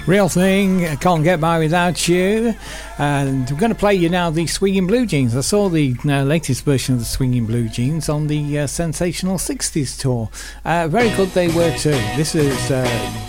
Real Thing, Can't Get By Without You. And we're going to play you now the Swinging Blue Jeans. I saw the latest version of the Swinging Blue Jeans on the Sensational 60s tour. Very good they were too. This is